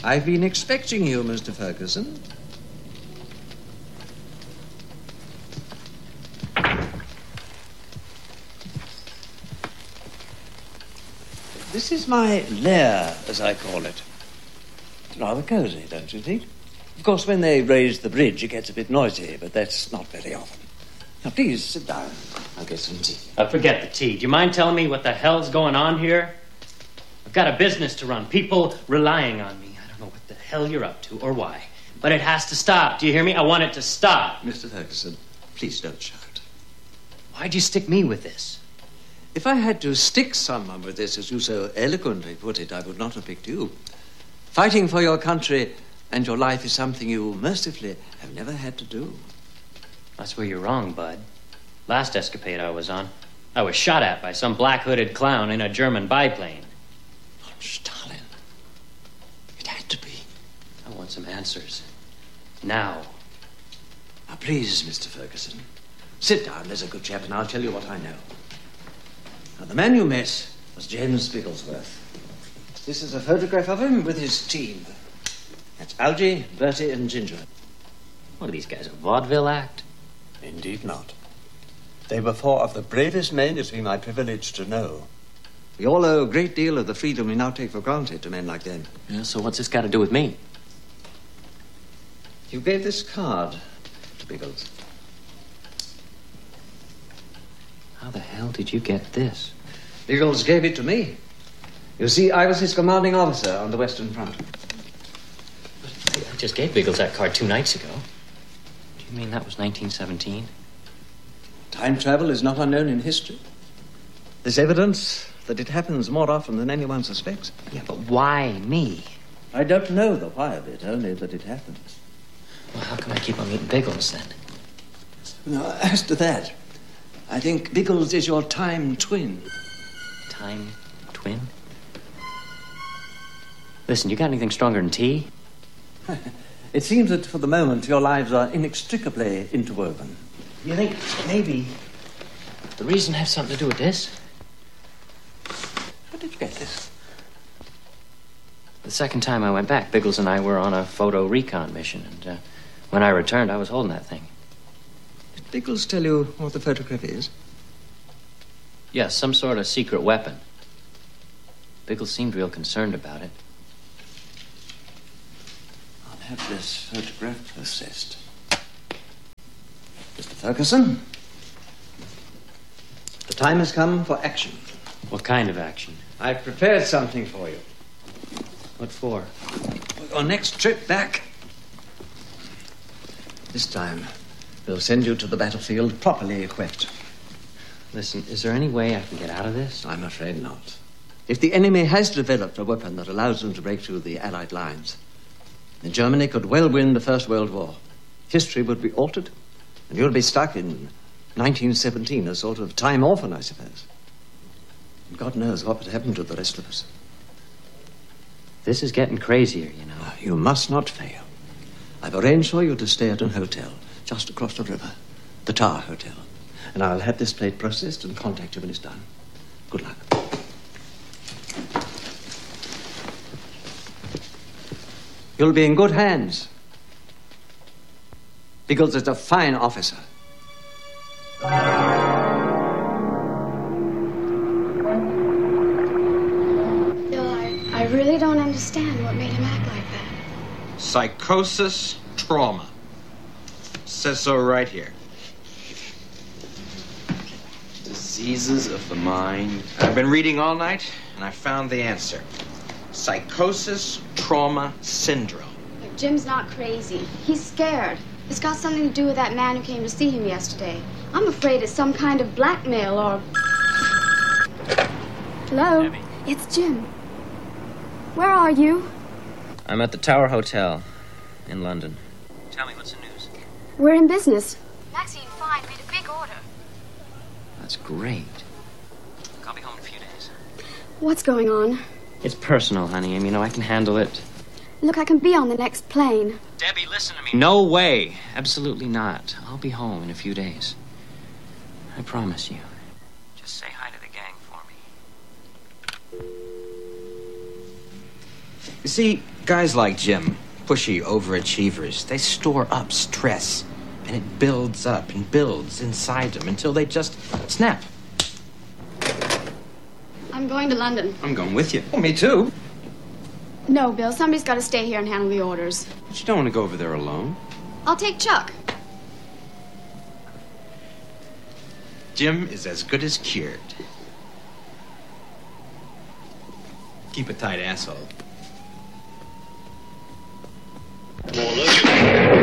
I've been expecting you, Mr. Ferguson. This is my lair, as I call it. It's rather cosy, don't you think? Of course, when they raise the bridge, it gets a bit noisy, but that's not very often. Now, please, sit down. I'll get some tea. Forget the tea. Do you mind telling me what the hell's going on here? I've got a business to run. People relying on me. I don't know what the hell you're up to or why. But it has to stop. Do you hear me? I want it to stop. Mr. Ferguson, please don't shout. Why'd you stick me with this? If I had to stick someone with this, as you so eloquently put it, I would not have picked you. Fighting for your country and your life is something you mercifully have never had to do. That's where you're wrong, Bud. Last escapade I was on, I was shot at by some black-hooded clown in a German biplane. Oh, Stalin. It had to be. I want some answers. Now. Now, please, Mr. Ferguson, sit down. There's a good chap, and I'll tell you what I know. Now, the man you met was James Bigglesworth. This is a photograph of him with his team. That's Algy, Bertie, and Ginger. What are these guys, a vaudeville act? Indeed not. They were four of the bravest men it's been my privilege to know. We all owe a great deal of the freedom we now take for granted to men like them. Yeah, so what's this got to do with me? You gave this card to Biggles. How the hell did you get this? Biggles gave it to me. You see, I was his commanding officer on the Western Front. I just gave Biggles that card 2 nights ago. Do you mean that was 1917? Time travel is not unknown in history. There's evidence that it happens more often than anyone suspects. Yeah, but why me? I don't know the why of it, only that it happens. Well, how come I keep on meeting Biggles, then? No, as to that, I think Biggles is your time twin. Time twin? Listen, you got anything stronger than tea? It seems that for the moment your lives are inextricably interwoven. You think maybe the reason has something to do with this? How did you get this? The second time I went back, Biggles and I were on a photo recon mission, and when I returned, I was holding that thing. Did Biggles tell you what the photograph is? Yes, some sort of secret weapon. Biggles seemed real concerned about it. I'll have this photograph processed. Mr. Ferguson, the time has come for action. What kind of action? I've prepared something for you. What for? For your next trip back. This time, we'll send you to the battlefield properly equipped. Listen, is there any way I can get out of this? I'm afraid not. If the enemy has developed a weapon that allows them to break through the Allied lines, then Germany could well win the First World War. History would be altered, and you'll be stuck in 1917, a sort of time orphan, I suppose. And God knows what would happen to the rest of us. This is getting crazier, you know. You must not fail. I've arranged for you to stay at an hotel just across the river, the Tower Hotel. And I'll have this plate processed and contact you when it's done. Good luck. You'll be in good hands. Biggles is a fine officer. Bill, I really don't understand what made him act like that. Psychosis, trauma. Says so right here. Diseases of the mind. I've been reading all night, and I found the answer. Psychosis, trauma, syndrome. Look, Jim's not crazy. He's scared. It's got something to do with that man who came to see him yesterday. I'm afraid it's some kind of blackmail or... Hello? Debbie. It's Jim. Where are you? I'm at the Tower Hotel in London. Tell me, what's the news? We're in business. Maxine Fine made a big order. That's great. I'll be home in a few days. What's going on? It's personal, honey. You know, I can handle it. Look, I can be on the next plane. Debbie, listen to me. No way. Absolutely not. I'll be home in a few days. I promise you. Just say hi to the gang for me. You see, Guys like Jim, pushy overachievers, they store up stress. And it builds up and builds inside them until they just snap. I'm going to London. I'm going with you. Oh, me too. No, Bill, somebody's got to stay here and handle the orders. But you don't want to go over there alone. I'll take Chuck. Jim is as good as cured. Keep a tight asshole. More look.